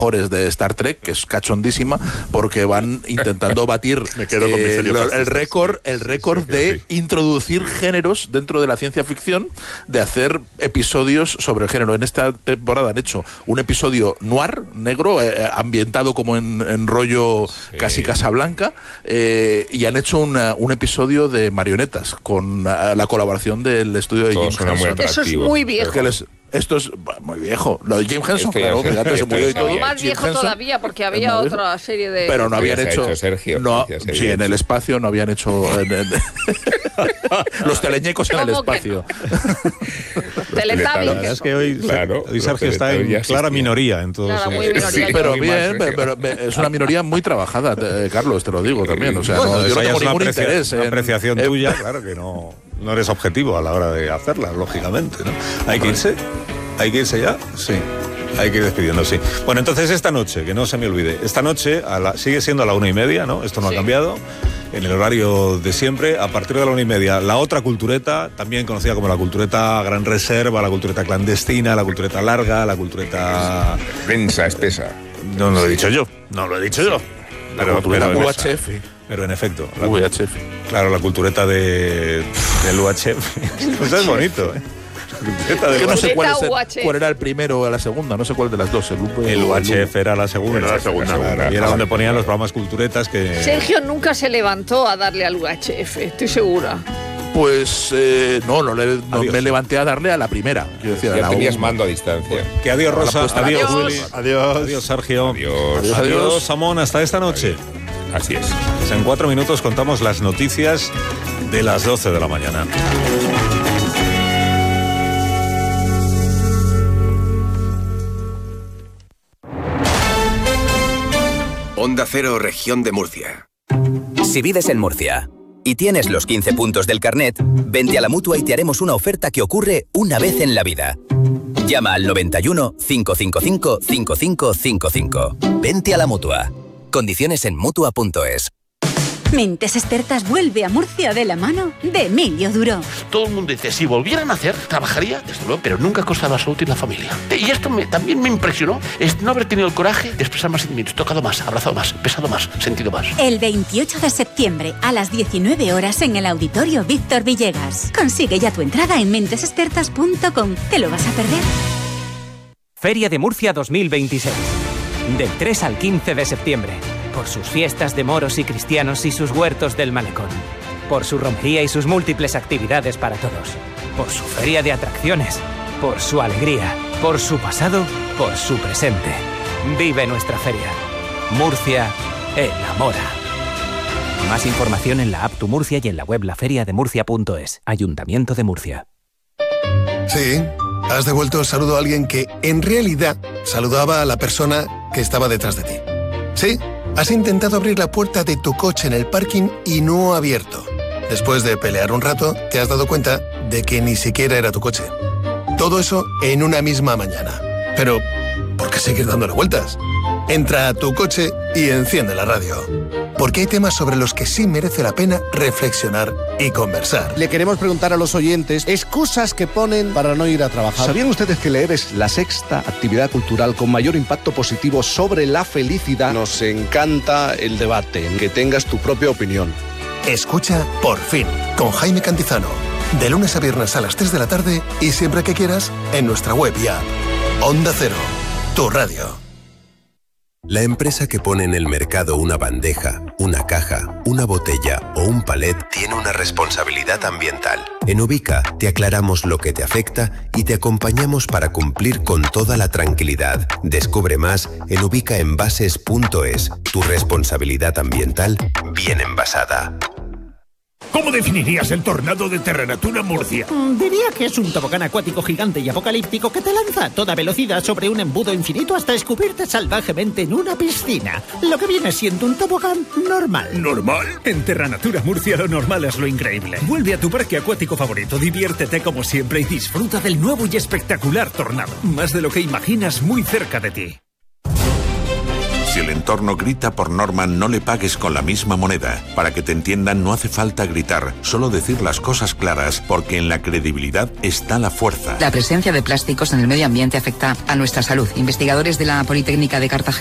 de Star Trek, que es cachondísima, porque van intentando batir el récord de introducir géneros dentro de la ciencia ficción, de hacer episodios sobre el género. En esta temporada han hecho un episodio noir, negro, ambientado como en rollo casi Casablanca, y han hecho un episodio de marionetas con la colaboración del estudio de Jim Henson. Eso es muy viejo. Esto es muy viejo. Lo de Jim Henson, claro, que antes se murió y todo. Más viejo todavía, porque había otra serie de... Pero no habían hecho... Sergio, no, sí, en el espacio no habían hecho... los teleñecos en el espacio. Teletubbies. La verdad es que hoy Sergio está en clara minoría en todo eso. Sí, pero bien, pero es una minoría muy trabajada, Carlos, te lo digo también. O sea, bueno, yo no tengo ningún interés. Una apreciación tuya, claro que no eres objetivo a la hora de hacerla, lógicamente, ¿no? Hay que irse ya, sí. Hay que ir despidiendo, sí. Bueno, entonces esta noche, que no se me olvide, esta noche sigue siendo a la 1:30, ¿no? Esto no ha cambiado, en el horario de siempre. A partir de la 1:30, la otra cultureta, también conocida como la cultureta Gran Reserva, la cultureta clandestina, la cultureta larga, la cultureta... densa, espesa. No lo he dicho yo. Pero UHF. Pero en efecto, la UHF. Claro, la cultureta del UHF. Eso es bonito, ¿eh? Que no sé cuál era el primero o la segunda, no sé cuál de las dos. El UHF era la segunda. Claro, y era donde ponían los programas culturetas que... Sergio nunca se levantó a darle al UHF, estoy segura. Pues no me levanté a darle a la primera. Yo decía, ya tenías mando a distancia. Que adiós, Rosa, adiós, Willy, adiós, Sergio, adiós, Samón, hasta esta noche. Así es. Pues en 4 minutos contamos las noticias de las 12 de la mañana. Onda Cero, Región de Murcia. Si vives en Murcia y tienes los 15 puntos del carnet, vente a la Mutua y te haremos una oferta que ocurre una vez en la vida. Llama al 91 555 5555. Vente a la Mutua. Condiciones en Mutua.es. Mentes Expertas vuelve a Murcia de la mano de Emilio Duró. Todo el mundo dice, si volvieran a hacer, trabajaría, desde luego, pero nunca a costa de la salud y la familia. Y esto también me impresionó, es no haber tenido el coraje de expresar más sentimientos, tocado más, abrazado más, pesado más, sentido más. El 28 de septiembre a las 19 horas en el Auditorio Víctor Villegas. Consigue ya tu entrada en mentesexpertas.com. ¿Te lo vas a perder? Feria de Murcia 2026. Del 3 al 15 de septiembre. Por sus fiestas de moros y cristianos y sus huertos del malecón. Por su romería y sus múltiples actividades para todos. Por su feria de atracciones. Por su alegría. Por su pasado. Por su presente. Vive nuestra feria. Murcia enamora. Más información en la app Tu Murcia y en la web laferiademurcia.es. Ayuntamiento de Murcia. Sí, has devuelto el saludo a alguien que en realidad saludaba a la persona que estaba detrás de ti. Sí. Has intentado abrir la puerta de tu coche en el parking y no ha abierto. Después de pelear un rato, te has dado cuenta de que ni siquiera era tu coche. Todo eso en una misma mañana. Pero, ¿por qué seguir dándole vueltas? Entra a Tu Coche y enciende la radio. Porque hay temas sobre los que sí merece la pena reflexionar y conversar. Le queremos preguntar a los oyentes excusas que ponen para no ir a trabajar. ¿Sabían ustedes que leer es la sexta actividad cultural con mayor impacto positivo sobre la felicidad? Nos encanta el debate, que tengas tu propia opinión. Escucha Por Fin, con Jaime Cantizano. De lunes a viernes a las 3 de la tarde y siempre que quieras en nuestra web y app. Onda Cero, tu radio. La empresa que pone en el mercado una bandeja, una caja, una botella o un palet tiene una responsabilidad ambiental. En Ubica te aclaramos lo que te afecta y te acompañamos para cumplir con toda la tranquilidad. Descubre más en ubicaenvases.es. Tu responsabilidad ambiental bien envasada. ¿Cómo definirías el tornado de Terranatura Murcia? Diría que es un tobogán acuático gigante y apocalíptico que te lanza a toda velocidad sobre un embudo infinito hasta escupirte salvajemente en una piscina. Lo que viene siendo un tobogán normal. ¿Normal? En Terranatura Murcia lo normal es lo increíble. Vuelve a tu parque acuático favorito, diviértete como siempre y disfruta del nuevo y espectacular tornado. Más de lo que imaginas muy cerca de ti. Si el entorno grita por norma, no le pagues con la misma moneda. Para que te entiendan no hace falta gritar, solo decir las cosas claras, porque en la credibilidad está la fuerza. La presencia de plásticos en el medio ambiente afecta a nuestra salud. Investigadores de la Politécnica de Cartagena